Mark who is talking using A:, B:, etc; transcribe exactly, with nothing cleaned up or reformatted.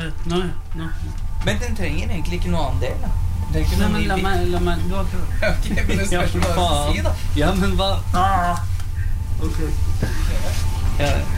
A: Nå, nå.
B: Men den trenger egentlig ikke noe annen del, da. Det er ikke
A: Nei,
B: noe
A: men
B: ny
A: la
B: bit.
A: meg, la meg, du har prøvd.
B: Ok, men det spørs hva du skal si, da.
A: Ja, men hva? Ah. Ok.
B: Ja,